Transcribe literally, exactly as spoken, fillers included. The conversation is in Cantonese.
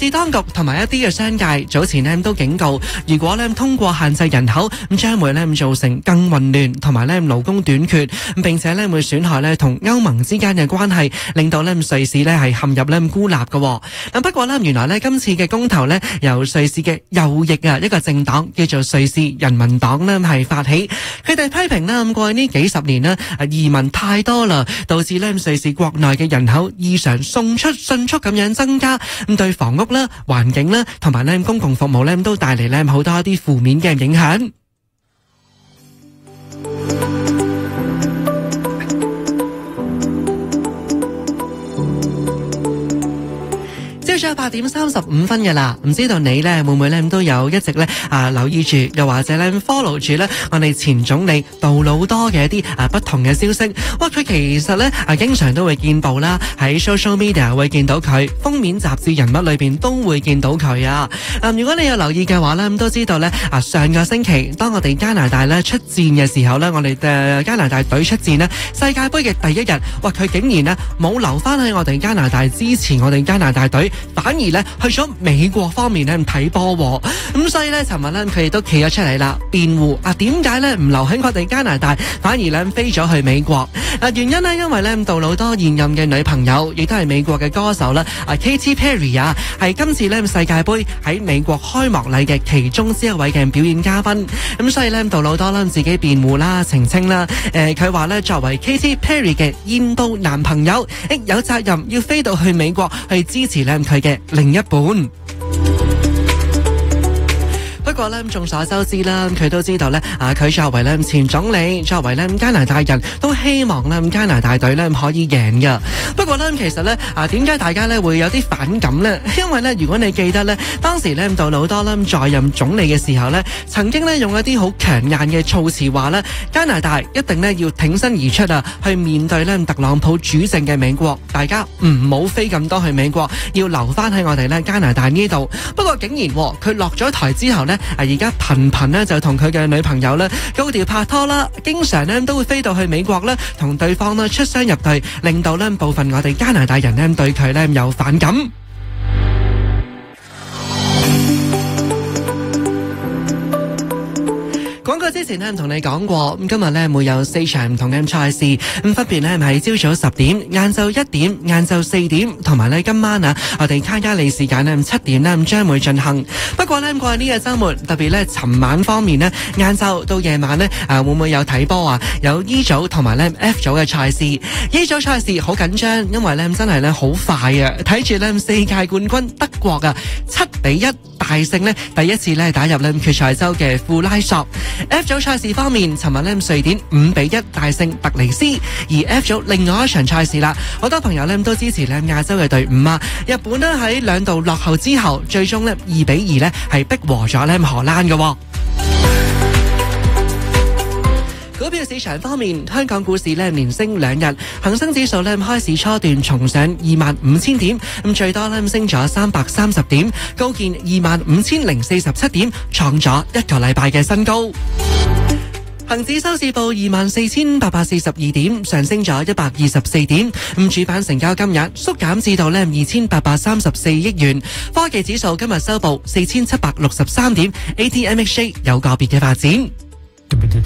士當局同埋一啲嘅商界早前咧都警告，如果咧通過限制人口，咁將會咧造成更混亂同埋咧勞工短缺，並且咧會損害咧同歐盟之間嘅關係，令到咧瑞士咧係陷入咧孤立嘅。嗱，不過咧原來咧今次嘅公投咧由瑞士嘅右翼啊一個政黨叫做瑞士人民黨咧係發起，佢哋批評啦咁過去呢幾十年咧移民太多啦，導致咧瑞士國內嘅人口異常送出迅速咁樣增加，咁對房屋啦、環境啦同埋咧公共服務咧都帶嚟咧好多一啲負面嘅影響。朝早八點三十五分嘅啦，唔知道你咧會唔會咧都有一直咧啊留意住，又或者咧 follow 住咧我哋前總理杜魯多嘅一啲啊不同嘅消息。哇，佢其實咧啊經常都會見報啦，喺 social media 會見到佢，封面雜誌人物裏邊都會見到佢啊。嗱，如果你有留意嘅話咧，咁都知道咧啊上個星期當我哋加拿大咧出戰嘅時候咧，我哋嘅加拿大隊出戰咧世界盃嘅第一日，哇佢竟然咧冇留翻喺我哋加拿大支持我哋加拿大隊，反而咧去咗美國方面咧睇波，咁所以咧尋日咧佢哋都企咗出嚟啦，辯護啊點解咧唔留喺我哋加拿大，反而咧飛咗去美國。嗱，原因咧因為咧杜魯多現任嘅女朋友亦都係美國嘅歌手啦，啊 Katy Perry 啊，係今次咧世界盃喺美國開幕禮嘅其中之一位嘅表演嘉賓。咁所以咧杜魯多啦自己辯護啦澄清啦，誒佢話咧作為 Katy Perry 嘅現到男朋友，亦有責任要飛到去美國去支持咧佢嘅另一半。不過咧，眾所周知啦，佢都知道咧，啊，佢作為咧前總理，作為咧加拿大人，都希望咧加拿大隊咧可以贏㗎。不過咧，其實咧，啊，點解大家咧會有啲反感呢？因為咧，如果你記得咧，當時咧杜魯多咧在任總理嘅時候咧，曾經咧用一啲好強硬嘅措辭話咧，加拿大一定咧要挺身而出啊，去面對咧特朗普主政嘅美國，大家唔好飛咁多去美國，要留翻喺我哋咧加拿大呢度。不過竟然佢落咗台之後咧。啊！而家頻頻咧就同佢嘅女朋友咧高調拍拖啦，經常咧都會飛到去美國咧，同對方咧出雙入對，令到咧部分我哋加拿大人咧對佢咧有反感。廣告之前咧同你講過，咁今日咧會有四場唔同嘅賽事，咁分別咧喺朝早十點、晏晝一點、晏晝四點，同埋咧今晚啊，我哋卡加利時間咧七點咧將會進行。不過咧過去呢個周末，特別咧尋晚方面咧，晏晝到夜晚咧啊會唔會有睇波啊？有 E 組同埋咧 F 組嘅賽事。E 組賽事好緊張，因為咧真係咧好快啊！睇住咧世界冠軍德國啊七比一大勝咧，第一次咧打入咧決賽周嘅庫拉索。F 組賽事方面，尋日咧瑞典五比一大勝突尼斯，而 F 組另外一場賽事啦，好多朋友咧都支持咧亞洲嘅隊伍啊。日本咧喺兩度落後之後，最終咧二比二咧係逼和咗咧荷蘭嘅。股票市場方面，香港股市咧連升兩日，恒生指數咧開始初段重上二萬五千點，咁最多咧升咗三百三十點，高見二萬五千零四十七點，創咗一個禮拜嘅新高。恒指收市報二萬四千八百四十二點，上升咗一百二十四點。咁主板成交今日縮減至到咧二千八百三十四億元。科技指數今日收報四千七百六十三點 ，A T M X J 有個別嘅發展。